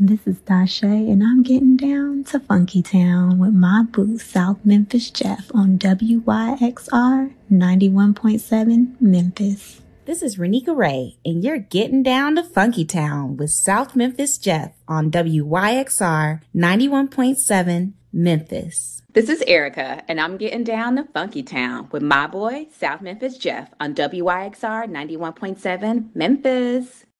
This is Dashay, and I'm getting down to Funky Town with my boo, South Memphis Jeff, on WYXR 91.7 Memphis. This is Renika Ray, and you're getting down to Funky Town with South Memphis Jeff on WYXR 91.7 Memphis. This is Erica, and I'm getting down to Funky Town with my boy, South Memphis Jeff, on WYXR 91.7 Memphis.